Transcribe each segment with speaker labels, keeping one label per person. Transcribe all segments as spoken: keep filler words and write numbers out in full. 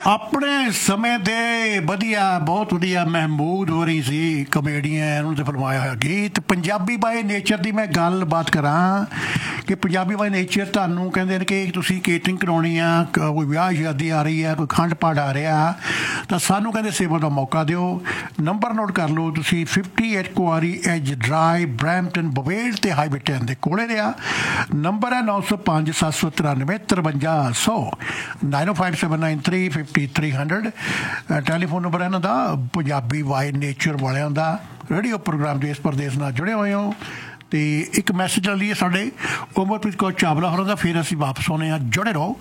Speaker 1: ਆਪਣੇ ਸਮੇਂ ਦੇ ਵਧੀਆ ਬਹੁਤ ਵਧੀਆ ਮਹਿਮੂਦ ਹੋਰੀ ਸੀ ਕਮੇਡੀਅਨ, ਉਹਨੂੰ ਤੇ ਫਿਲਮਾਇਆ ਹੋਇਆ ਗੀਤ। ਪੰਜਾਬੀ ਬਾਏ ਨੇਚਰ ਦੀ ਮੈਂ ਗੱਲਬਾਤ ਕਰਾਂ ਕਿ ਪੰਜਾਬੀ ਬਾਏ ਨੇਚਰ ਤੁਹਾਨੂੰ ਕਹਿੰਦੇ ਨੇ ਕਿ ਤੁਸੀਂ ਕੇਟਰਿੰਗ ਕਰਾਉਣੀ ਆ, ਕੋਈ ਵਿਆਹ ਸ਼ਾਦੀ ਆ ਰਹੀ ਆ, ਕੋਈ ਖੰਡ ਪਾਠ ਆ ਰਿਹਾ, ਤਾਂ ਸਾਨੂੰ ਕਹਿੰਦੇ ਸੇਵਾ ਦਾ ਮੌਕਾ ਦਿਓ। ਨੰਬਰ ਨੋਟ ਕਰ ਲਓ ਤੁਸੀਂ, ਫਿਫਟੀ ਏਟ ਕੁਆਰੀ ਐਜ ਡਰਾਈਵ, ਬਰੈਂਪਟਨ ਬਵੇਲ ਤੇ ਹਾਈਵੇ ਟੈਨ ਦੇ ਕੋਲੇ ਰਿਹਾ। ਨੰਬਰ ਹੈ ਨੌ ਸੌ ਪੰਜ ਸੱਤ ਸੌ ਤਰਾਨਵੇਂ ਤਰਵੰਜਾ ਸੌ, ਨਾਈਨ ਓ five seven nine three fifty three hundred telephone number ਹੈ ਇਹਨਾਂ ਦਾ। ਪੰਜਾਬੀ ਬਾਏ ਨੇਚਰ ਵਾਲਿਆਂ ਦਾ ਰੇਡੀਓ ਪ੍ਰੋਗਰਾਮ ਦੇਸ਼ ਪ੍ਰਦੇਸ਼ ਨਾਲ ਜੁੜੇ ਹੋਏ ਹੋ। ਅਤੇ ਇੱਕ ਮੈਸੇਜ ਲੈ ਲਈਏ ਸਾਡੇ ਉਮਰਪ੍ਰੀਤ ਕੌਰ ਚਾਵਲਾ ਹੋਰਾਂ ਦਾ, ਫਿਰ ਅਸੀਂ ਵਾਪਸ ਆਉਂਦੇ ਹਾਂ। ਜੁੜੇ ਰਹੋ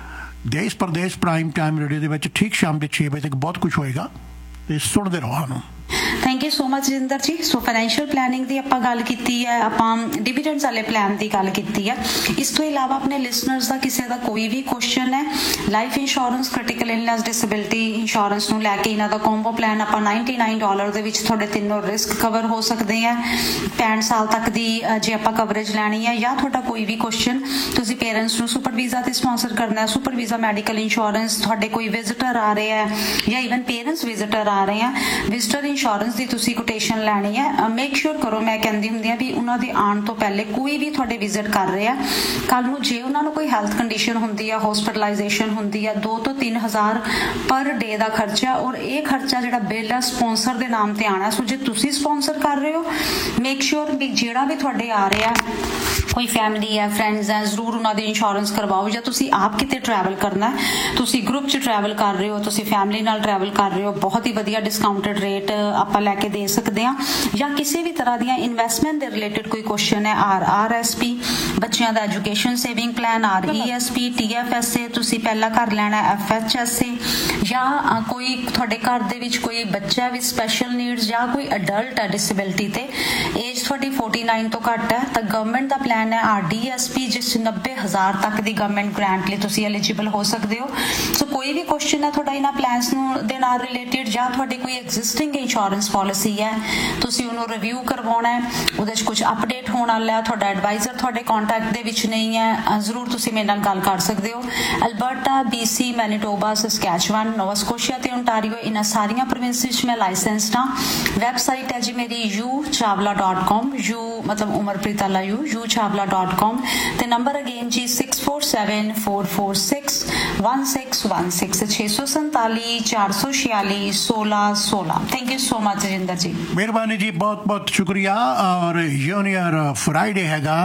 Speaker 1: ਦੇਸ਼ ਪ੍ਰਦੇਸ਼ ਪ੍ਰਾਈਮ ਟਾਈਮ ਰੇਡੀਓ ਦੇ ਵਿੱਚ। ਠੀਕ ਸ਼ਾਮ ਦੇ ਛੇ ਵਜੇ ਤੱਕ ਬਹੁਤ ਕੁਛ ਹੋਏਗਾ ਅਤੇ ਸੁਣਦੇ ਰਹੋ ਸਾਨੂੰ।
Speaker 2: Thank you so much Jinder ਜੀ। ਸੋ ਫਾਈਨੈਂਸ਼ੀਅਲ ਪਲੈਨਿੰਗ ਦੀ ਆਪਾਂ ਗੱਲ ਕੀਤੀ ਹੈ, ਆਪਾਂ ਡਿਵੀਡੈਂਡਸ ਵਾਲੇ ਪਲਾਨ ਦੀ ਗੱਲ ਕੀਤੀ ਹੈ। ਇਸ ਤੋਂ ਇਲਾਵਾ ਆਪਣੇ ਲਿਸਨਰਸ ਦਾ ਕਿਸੇ ਦਾ ਕੋਈ ਵੀ ਕੁਐਸਚਨ ਹੈ life insurance, critical illness, disability insurance ਨੂੰ ਲੈ ਕੇ, ਇਹਨਾਂ ਦਾ ਕੰਬੋ ਪਲਾਨ ਆਪਾਂ ਨਾਈਨਟੀ ਨਾਈਨ ਡਾਲਰ ਦੇ ਵਿੱਚ ਤੁਹਾਡੇ ਤਿੰਨੋਂ ਰਿਸਕ ਕਵਰ ਹੋ ਸਕਦੇ ਆ। ਪੈਂਹਠ ਸਾਲ ਤੱਕ ਦੀ ਜੇ ਆਪਾਂ ਕਵਰੇਜ ਲੈਣੀ ਹੈ, ਜਾਂ ਤੁਹਾਡਾ ਕੋਈ ਵੀ ਕੁਐਸਚਨ ਤੁਸੀਂ ਪੇਰੈਂਟਸ ਨੂੰ ਸੁਪਰ ਵੀਜ਼ਾ ਤੇ ਸਪਾਂਸਰ ਕਰਨਾ, ਸੁਪਰ ਵੀਜ਼ਾ ਮੈਡੀਕਲ ਇੰਸ਼ੋਰੈਂਸ, ਤੁਹਾਡੇ ਕੋਈ ਵਿਜ਼ਿਟਰ ਆ ਰਹੇ ਹੈ ਜਾਂ ਈਵਨ ਪੇਰੈਂਟਸ ਵਿਜ਼ਿਟਰ ਆ ਰਹੇ ਆ, ਵਿਜ਼ਿਟਰ ਇੰਸ਼ੋਰੈਂਸ ਦੀ ਤੁਸੀਂ ਕੋਟੇਸ਼ਨ ਲੈਣੀ ਹੈ, ਮੇਕ ਸ਼ੋਰ ਕਰੋ। ਮੈਂ ਕਹਿੰਦੀ ਹੁੰਦੀ ਹਾਂ ਵੀ ਉਹਨਾਂ ਦੇ ਆਉਣ ਤੋਂ ਪਹਿਲੇ ਕੋਈ ਵੀ ਤੁਹਾਡੇ ਵਿਜ਼ਿਟ ਕਰ ਰਹੇ ਆ, ਕੱਲ੍ਹ ਨੂੰ ਜੇ ਉਹਨਾਂ ਨੂੰ ਕੋਈ ਹੈਲਥ ਕੰਡੀਸ਼ਨ ਹੁੰਦੀ ਆ, ਹੋਸਪਿਟਲਾਈਜੇਸ਼ਨ ਹੁੰਦੀ ਆ, ਦੋ ਤੋਂ ਤਿੰਨ ਹਜ਼ਾਰ ਪਰ ਡੇ ਦਾ ਖਰਚਾ, ਔਰ ਇਹ ਖਰਚਾ ਜਿਹੜਾ ਬਿੱਲ ਆ ਸਪੋਂਸਰ ਦੇ ਨਾਮ ਤੇ ਆਉਣਾ। ਸੋ ਜੇ ਤੁਸੀਂ ਸਪੋਂਸਰ ਕਰ ਰਹੇ ਹੋ, ਮੇਕ ਸ਼ੋਰ ਵੀ ਜਿਹੜਾ ਵੀ ਤੁਹਾਡੇ ਆ ਰਿਹਾ, ਕੋਈ ਫੈਮਿਲੀ ਹੈ, ਫਰੈਂਡਸ ਹੈ, ਜ਼ਰੂਰ ਉਹਨਾਂ ਦੀ ਇੰਸ਼ੋਰੈਂਸ ਕਰਵਾਓ। ਜਾਂ ਤੁਸੀਂ ਆਪ ਕਿਤੇ ਟਰੈਵਲ ਕਰਨਾ, ਤੁਸੀਂ ਗਰੁੱਪ 'ਚ ਟਰੈਵਲ ਕਰ ਰਹੇ ਹੋ, ਤੁਸੀਂ ਫੈਮਿਲੀ ਨਾਲ ਟਰੈਵਲ ਕਰ ਰਹੇ ਹੋ, ਬਹੁਤ ਹੀ ਵਧੀਆ ਡਿਸਕਾਊਂਟਡ ਰੇਟ ਆਪਾਂ ਲੈ ਕੇ ਦੇ ਸਕਦੇ ਹਾਂ। ਜਾਂ ਕਿਸੇ ਵੀ ਤਰ੍ਹਾਂ ਦੀਆਂ ਇਨਵੈਸਟਮੈਂਟ ਦੇ ਰਿਲੇਟਡ ਕੋਈ ਕੁਐਸਚਨ ਹੈ, ਆਰ ਆਰ ਐਸ ਪੀ, ਬੱਚਿਆਂ ਦਾ education saving plan, R E S P, T F S A, ਤੁਸੀਂ ਪਹਿਲਾਂ ਘਰ ਲੈਣਾ, ਐਫ ਐਚ ਐਸ ਏ, ਜਾਂ ਕੋਈ ਤੁਹਾਡੇ ਘਰ ਦੇ ਵਿੱਚ ਕੋਈ ਬੱਚਾ ਵੀ ਸਪੈਸ਼ਲ ਨੀਡਸ, ਜਾਂ ਕੋਈ ਅਡਲਟ ਹੈ ਡਿਸੇਬਿਲਿਟੀ ਤੇ, ਏਜ ਤੁਹਾਡੀ ਫੋਰਟੀ ਨਾਈਨ ਤੋਂ ਘੱਟ ਹੈ, ਤਾਂ ਗਵਰਨਮੈਂਟ ਦਾ ਪਲਾਨ ਹੈ ਆਰ ਡੀ ਐਸ ਪੀ, ਜਿਸ 'ਚ ਨੱਬੇ ਹਜ਼ਾਰ ਤੱਕ ਦੀ ਗਵਰਨਮੈਂਟ ਗ੍ਰਾਂਟ ਲਈ ਤੁਸੀਂ ਐਲੀਜੀਬਲ ਹੋ ਸਕਦੇ ਹੋ। ਸੋ ਕੋਈ ਵੀ ਕੁਐਸਚਨ ਹੈ ਤੁਹਾਡਾ ਇਹਨਾਂ ਪਲਾਨਸ ਨੂੰ ਦੇ ਨਾਲ ਰਿਲੇਟਡ, ਜਾਂ ਤੁਹਾਡੀ ਕੋਈ ਐਗਜ਼ਿਸਟਿੰਗ ਇੰਸ਼ੋਰੈਂਸ ਪਾਲਿਸੀ ਹੈ, ਤੁਸੀਂ ਉਹਨੂੰ ਰਿਵਿਊ ਕਰਵਾਉਣਾ ਹੈ, ਉਹਦੇ 'ਚ ਕੁਝ ਅਪਡੇਟ ਹੋਣ ਵਾਲਾ, ਤੁਹਾਡਾ ਐਡਵਾਈਜ਼ਰ ਤੁਹਾਡੇ ਕੰਟੈਕਟ ਦੇ ਵਿੱਚ ਨਹੀਂ ਹੈ, ਜ਼ਰੂਰ ਤੁਸੀਂ ਮੇਰੇ ਨਾਲ ਗੱਲ ਕਰ ਸਕਦੇ ਹੋ। Alberta, B C, Manitoba, Saskatchewan, ਨੋਵਾ ਸਕੋਸ਼ੀਆ ਤੇ ਓਨਟਾਰੀਓ, ਇਹਨਾਂ ਸਾਰੀਆਂ ਪ੍ਰੋਵਿੰਸ ਵਿੱਚ ਮੈਂ ਲਾਇਸੈਂਸਡ ਹਾਂ। ਵੈਬਸਾਈਟ ਹੈ ਜੀ ਮੇਰੀ ਯੂ ਚਾਵਲਾ ਡੋਟ ਕਾਮ, ਯੂ ਮਤਲਬ ਉਮਰਪ੍ਰੀਤ ਵਾਲਾ ਯੂ, ਯੂ ਚਾਵਲਾ ਡੋਟ ਕਾਮ, ਤੇ number again G six four seven four four six one six one six, ਛੇ ਸੌ ਸੰਤਾਲੀ ਚਾਰ ਸੌ ਛਿਆਲੀ ਸੋਲਾਂ ਸੋਲਾਂ। Thank you so much Jinder ਜੀ।
Speaker 1: ਮਿਹਰਬਾਨੀ ਜੀ, ਬਹੁਤ ਬਹੁਤ ਸ਼ੁਕਰੀਆ। ਔਰ ਯੂਨੀਅਰ ਫਰਾਈਡੇ ਹੈਗਾ,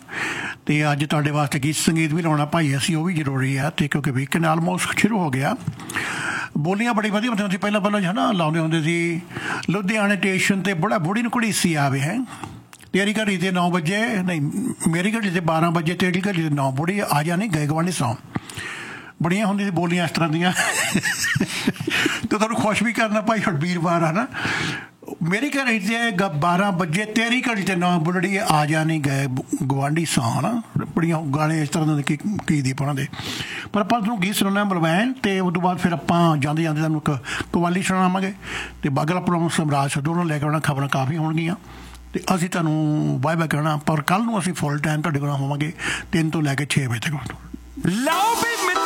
Speaker 1: ਅਤੇ ਅੱਜ ਤੁਹਾਡੇ ਵਾਸਤੇ ਗੀਤ ਸੰਗੀਤ ਵੀ ਲਾਉਣਾ ਭਾਈ ਅਸੀਂ, ਉਹ ਵੀ ਜ਼ਰੂਰੀ ਆ। ਅਤੇ ਕਿਉਂਕਿ ਵੀਕਐਂਡ ਆਲਮੋਸਟ ਸ਼ੁਰੂ ਹੋ ਗਿਆ, ਬੋਲੀਆਂ ਬੜੀ ਵਧੀਆ ਹੁੰਦੀਆਂ ਸੀ ਪਹਿਲਾਂ ਪਹਿਲਾਂ ਹੈ ਨਾ, ਲਾਉਂਦੇ ਹੁੰਦੇ ਸੀ ਲੁਧਿਆਣੇ ਸਟੇਸ਼ਨ 'ਤੇ ਬੜਾ ਬੁੜੀ ਨੂੰ ਘੜੀਸੀ ਆਵੇ ਹੈ, ਤੇਰੀ ਘੜੀ ਤੇ ਨੌ ਵਜੇ ਨਹੀਂ, ਮੇਰੀ ਘੜੀ ਤੇ ਬਾਰਾਂ ਵਜੇ, ਤੇਰੀ ਘੜੀ ਤੇ ਨੌ, ਬੁੜੀ ਆ ਜਾ ਨਹੀਂ ਗਏ ਗਵਾਂਢੀ ਸੌਂ। ਬੜੀਆਂ ਹੁੰਦੀਆਂ ਸੀ ਬੋਲੀਆਂ ਇਸ ਤਰ੍ਹਾਂ ਦੀਆਂ। ਅਤੇ ਤੁਹਾਨੂੰ ਖੁਸ਼ ਵੀ ਕਰਨਾ ਭਾਈ, ਹੁਣ ਵੀਰਵਾਰ ਆ ਨਾ, ਮੇਰੀ ਘੜੀ ਤੇ ਬਾਰਾਂ ਵਜੇ, ਤੇਰੀ ਘੜੀ ਤੇ ਨੌ, ਬੁਲੜੀ ਆ ਜਾ ਨਹੀਂ ਗਏ ਗਵਾਂਢੀ ਸੌਂ ਹੈ ਨਾ। ਬੜੀਆਂ ਗਾਣੇ ਇਸ ਤਰ੍ਹਾਂ ਦੇ ਕੀ ਕੀ ਦੀ ਪਾਉਣਾ ਦੇ। ਪਰ ਆਪਾਂ ਤੁਹਾਨੂੰ ਗੀਤ ਸੁਣਾਉਣਾ ਮਲਵੈਨ, ਅਤੇ ਉਸ ਤੋਂ ਬਾਅਦ ਫਿਰ ਆਪਾਂ ਜਾਂਦੇ ਜਾਂਦੇ ਤੁਹਾਨੂੰ ਇੱਕ ਕਵਾਲੀ ਸੁਣਾਵਾਂਗੇ, ਅਤੇ ਬਾਗਲਾਪੁਰ ਸਮਰਾਜ ਸਿੱਧੂ ਨੂੰ ਲੈ ਕੇ ਆਉਣਾ, ਖਬਰਾਂ ਕਾਫੀ ਹੋਣਗੀਆਂ, ਅਤੇ ਅਸੀਂ ਤੁਹਾਨੂੰ ਬਾਏ ਬਾਏ ਕਹਿਣਾ। ਪਰ ਕੱਲ੍ਹ ਨੂੰ ਅਸੀਂ ਫੁੱਲ ਟਾਈਮ ਤੁਹਾਡੇ ਕੋਲ ਹੋਵਾਂਗੇ ਤਿੰਨ ਤੋਂ ਲੈ ਕੇ ਛੇ ਵਜੇ ਤੱਕ। ਲਓ ਵੀ